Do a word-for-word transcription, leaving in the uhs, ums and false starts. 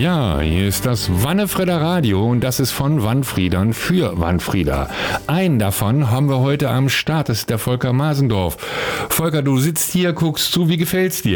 Ja, hier ist das Wannefrieder Radio und das ist von Wannfriedern für Wannfrieder. Einen davon haben wir heute am Start, das ist der Volker Masendorf. Volker, du sitzt hier, guckst zu, wie gefällt's dir?